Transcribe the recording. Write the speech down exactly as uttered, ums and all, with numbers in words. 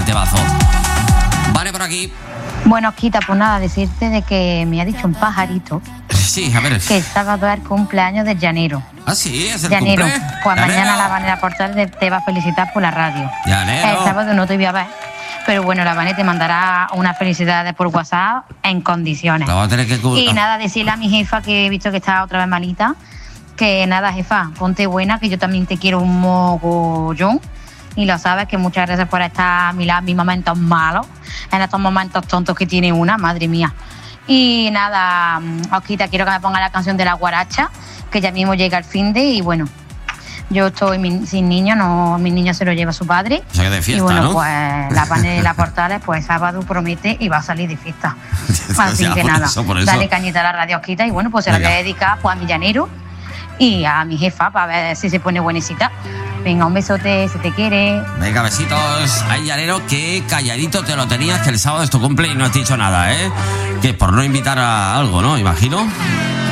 temazo. Vale, por aquí. Bueno, Quita, pues nada, decirte de que me ha dicho un pajarito. Sí, a ver. Que el sábado es el cumpleaños de Llanero. Ah, sí, es el Llanero. cumple. Pues Llanero. mañana la Vanessa Portal te, te va a felicitar por la radio. Llanero. El sábado no te voy a ver. Pero bueno, la Vanessa te mandará unas felicidades por WhatsApp en condiciones. La voy a tener que cu- Y nada, decirle a mi jefa, que he visto que está otra vez malita, que nada, jefa, ponte buena, que yo también te quiero un mogollón. Y lo sabes, que muchas gracias por estar a mi lado en mis momentos malos, en estos momentos tontos que tiene una, madre mía. Y nada, Osquita, quiero que me ponga la canción de la guaracha, que ya mismo llega el fin de, y bueno, yo estoy mi- sin niño, no, mi niño se lo lleva su padre. O sea que de fiesta, y bueno, ¿no? pues la Vanessa Portales, pues sábado promete y va a salir de fiesta. Así Ya, que por nada, eso, por eso. dale cañita a la radio, Osquita, y bueno, pues se la voy a Venga. dedicar pues, a mi llanero y a mi jefa, para ver si se pone buenecita. Venga, un besote, se te quiere. Venga, besitos. Ay, Llanero, que calladito te lo tenías, que el sábado es tu cumple y no has dicho nada, ¿eh? Que por no invitar a algo, ¿no? Imagino.